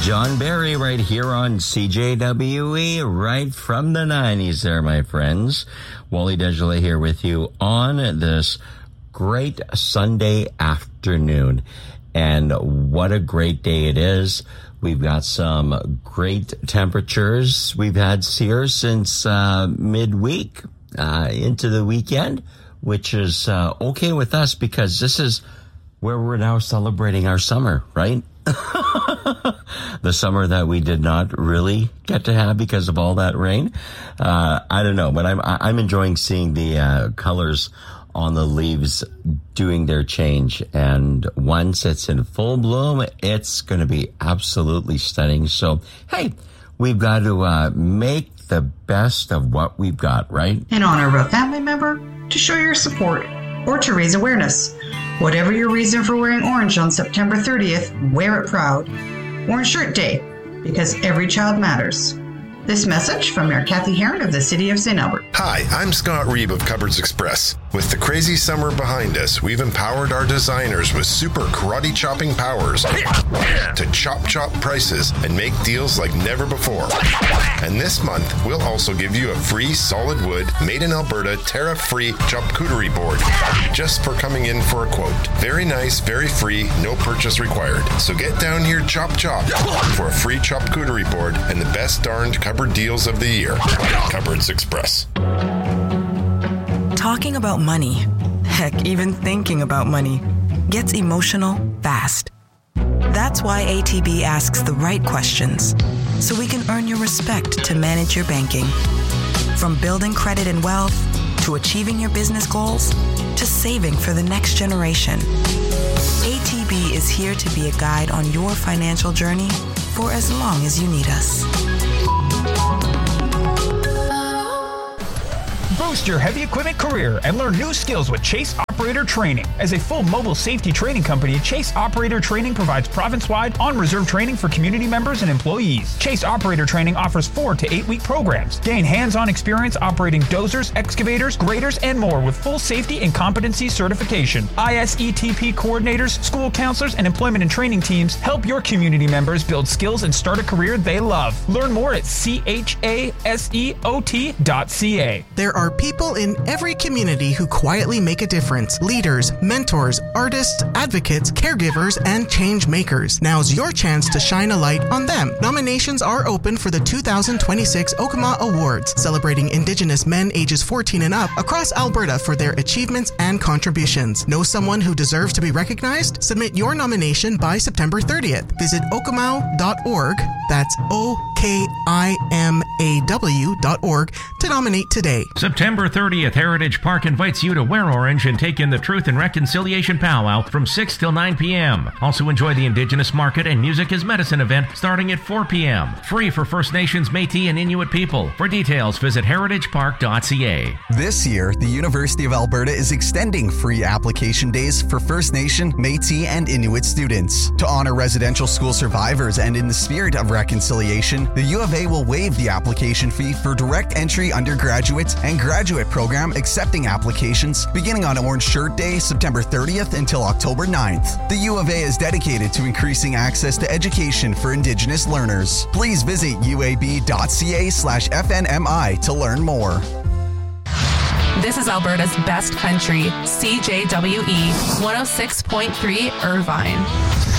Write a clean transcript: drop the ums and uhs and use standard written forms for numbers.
John Barry right here on CJWE, right from the 90s there, my friends. Wally Desjardins here with you on this great Sunday afternoon. And what a great day it is. We've got some great temperatures we've had here since midweek into the weekend, which is okay with us because this is where we're now celebrating our summer, right? The summer that we did not really get to have because of all that rain. I don't know, but I'm enjoying seeing the colors on the leaves doing their change. And once it's in full bloom, it's going to be absolutely stunning. So, hey, we've got to make the best of what we've got, right? In honor of a family member, to show your support, or to raise awareness. Whatever your reason for wearing orange on September 30th, wear it proud. Orange Shirt Day, because every child matters. This message from Mayor Kathy Heron of the City of St. Albert. Hi, I'm Scott Reeb of Cupboards Express. With the crazy summer behind us, we've empowered our designers with super karate chopping powers to chop prices and make deals like never before. And this month, we'll also give you a free solid wood, made in Alberta, tariff-free charcuterie board, just for coming in for a quote. Very nice, very free, no purchase required. So get down here, chop for a free charcuterie board and the best darned cupboard deals of the year. Cupboards Express. Talking about money, heck, even thinking about money, gets emotional fast. That's why ATB asks the right questions, so we can earn your respect to manage your banking. From building credit and wealth, to achieving your business goals, to saving for the next generation. ATB is here to be a guide on your financial journey for as long as you need us. Boost your heavy equipment career and learn new skills with Chase Operator Training. As a full mobile safety training company, Chase Operator Training provides province-wide on-reserve training for community members and employees. Chase Operator Training offers 4 to 8 week programs. Gain hands-on experience operating dozers, excavators, graders, and more with full safety and competency certification. ISETP coordinators, school counselors, and employment and training teams help your community members build skills and start a career they love. Learn more at chaseot.ca. There are people in every community who quietly make a difference. Leaders, mentors, artists, advocates, caregivers, and change makers. Now's your chance to shine a light on them. Nominations are open for the 2026 Okama Awards, celebrating Indigenous men ages 14 and up across Alberta for their achievements and contributions. Know someone who deserves to be recognized? Submit your nomination by September 30th. Visit okamau.org, that's OKIMAW.org, to nominate today. September 30th, Heritage Park invites you to wear orange and take in the Truth and Reconciliation Powwow from 6 till 9 p.m. Also enjoy the Indigenous Market and Music is Medicine event starting at 4 p.m. Free for First Nations, Métis, and Inuit people. For details, visit heritagepark.ca. This year, the University of Alberta is extending free application days for First Nation, Métis, and Inuit students. To honor residential school survivors and in the spirit of reconciliation, the U of A will waive the application fee for direct entry undergraduate and graduate program accepting applications beginning on Orange Shirt Day, September 30th until October 9th. The U of A is dedicated to increasing access to education for Indigenous learners. Please visit uab.ca/FNMI to learn more. This is Alberta's best country, CJWE 106.3 Irvine.